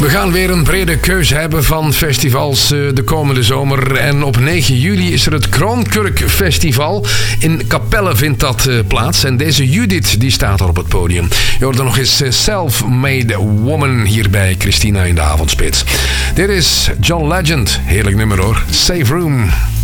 We gaan weer een brede keuze hebben van festivals de komende zomer. En op 9 juli is er het Kroonkurk Festival. In Capelle vindt dat plaats. En deze Judith die staat er op het podium. Je hoort er nog eens Self-Made Woman hier bij Christina in de Avondspits. Dit is John Legend. Heerlijk nummer hoor. Safe Room.